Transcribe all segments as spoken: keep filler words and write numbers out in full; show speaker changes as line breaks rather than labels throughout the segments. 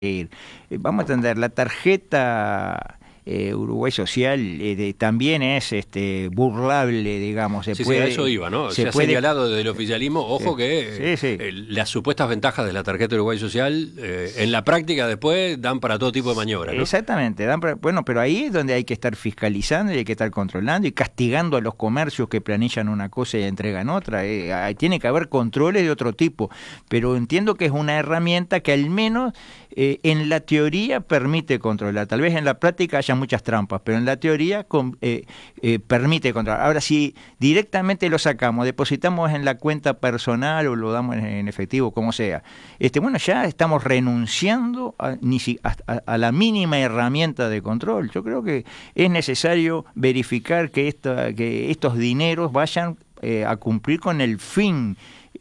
ir. Eh, Vamos a entender, la tarjeta eh, Uruguay Social eh, de- también es este burlable, digamos. Se
Sí,
puede,
sí, a eso iba, ¿no?
se
Se ha
puede-
señalado desde el oficialismo, ojo
Sí,
que eh,
sí, sí.
eh, las supuestas ventajas de la tarjeta Uruguay Social, eh, en la práctica después dan para todo tipo de maniobras, ¿no?
Exactamente, dan para- bueno, pero ahí es donde hay que estar fiscalizando y hay que estar controlando y castigando a los comercios que planillan una cosa y entregan otra. Eh, hay- tiene que haber controles de otro tipo, pero entiendo que es una herramienta que al menos eh, en la teoría permite controlar. Tal vez en la práctica haya muchas trampas, pero en la teoría con- eh, eh, permite controlar. Ahora, si directamente lo sacamos, depositamos en la cuenta personal o lo damos en, en efectivo, como sea, este, bueno, ya estamos renunciando a, ni si- a- a- a la mínima herramienta de control. Yo creo que es necesario verificar que, esta, que estos dineros vayan eh, a cumplir con el fin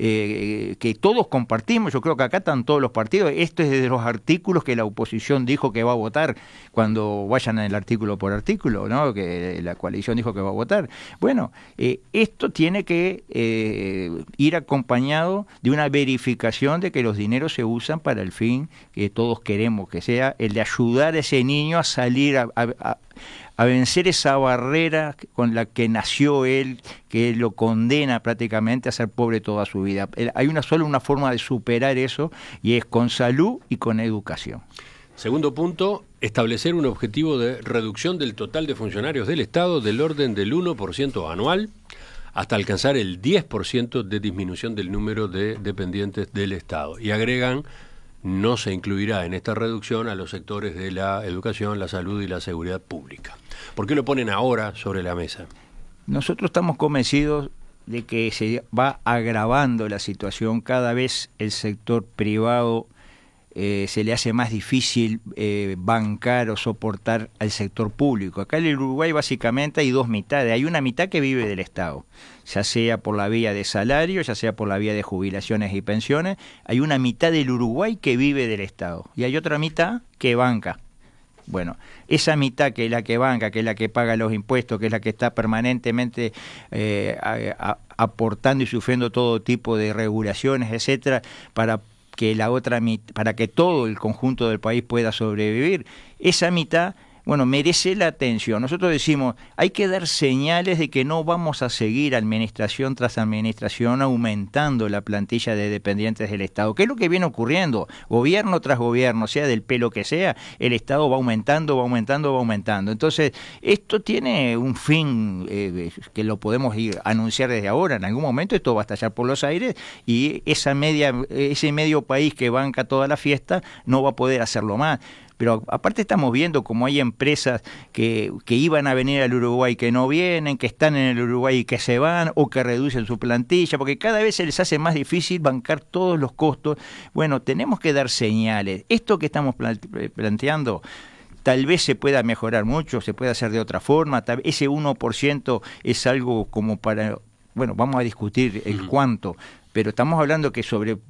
eh, que todos compartimos. Yo creo que acá están todos los partidos. Esto es de los artículos que la oposición dijo que va a votar cuando vayan el artículo por artículo, ¿no? Que la coalición dijo que va a votar. Bueno, eh, esto tiene que eh, ir acompañado de una verificación de que los dineros se usan para el fin que todos queremos, que sea el de ayudar a ese niño a salir a, a, a a vencer esa barrera con la que nació él, que lo condena prácticamente a ser pobre toda su vida. Hay una solo una forma de superar eso y es con salud y con educación.
Segundo punto, establecer un objetivo de reducción del total de funcionarios del Estado del orden del uno por ciento anual hasta alcanzar el diez por ciento de disminución del número de dependientes del Estado. Y agregan, no se incluirá en esta reducción a los sectores de la educación, la salud y la seguridad pública. ¿Por qué lo ponen ahora sobre la mesa?
Nosotros estamos convencidos de que se va agravando la situación. Cada vez el sector privado eh, se le hace más difícil eh, bancar o soportar al sector público. Acá en el Uruguay básicamente hay dos mitades. Hay una mitad que vive del Estado, ya sea por la vía de salario, ya sea por la vía de jubilaciones y pensiones. Hay una mitad del Uruguay que vive del Estado y hay otra mitad que banca. Bueno, esa mitad que es la que banca, que es la que paga los impuestos, que es la que está permanentemente eh, a, a, aportando y sufriendo todo tipo de regulaciones, etcétera, para que la otra mit- para que todo el conjunto del país pueda sobrevivir, esa mitad, bueno, merece la atención. Nosotros decimos, hay que dar señales de que no vamos a seguir administración tras administración aumentando la plantilla de dependientes del Estado, que es lo que viene ocurriendo, gobierno tras gobierno, sea del pelo que sea, el Estado va aumentando, va aumentando, va aumentando. Entonces, esto tiene un fin eh, que lo podemos ir a anunciar desde ahora. En algún momento esto va a estallar por los aires y esa media, ese medio país que banca toda la fiesta no va a poder hacerlo más. Pero aparte estamos viendo como hay empresas que, que iban a venir al Uruguay que no vienen, que están en el Uruguay y que se van, o que reducen su plantilla, porque cada vez se les hace más difícil bancar todos los costos. Bueno, tenemos que dar señales. Esto que estamos planteando tal vez se pueda mejorar mucho, se puede hacer de otra forma. Tal, ese uno por ciento es algo como para... Bueno, vamos a discutir el cuánto, pero estamos hablando que sobre